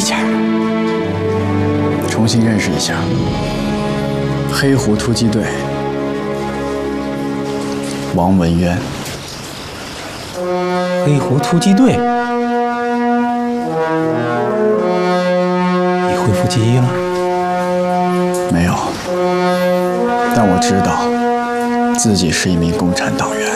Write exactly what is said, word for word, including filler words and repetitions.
下，重新认识一下黑虎突击队王文渊。 黑虎突击队，你恢复记忆了？ 没有，但我知道自己是一名共产党员。